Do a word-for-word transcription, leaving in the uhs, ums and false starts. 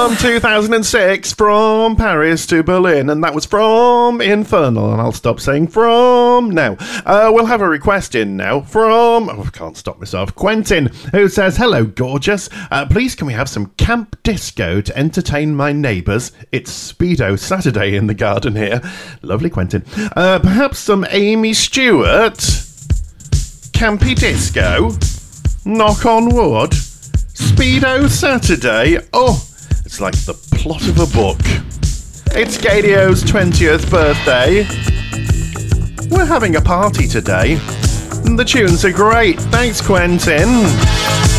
from two thousand six, From Paris to Berlin, and that was from Infernal, and I'll stop saying from now. Uh, we'll have a request in now from, oh, I can't stop myself, Quentin, who says, hello, gorgeous. Uh, please can we have some camp disco to entertain my neighbours? It's Speedo Saturday in the garden here. Lovely, Quentin. Uh, perhaps some Amy Stewart. Campy disco. Knock on wood. Speedo Saturday. Oh, it's like the plot of a book. It's Gadio's twentieth birthday. We're having a party today. The tunes are great. Thanks, Quentin.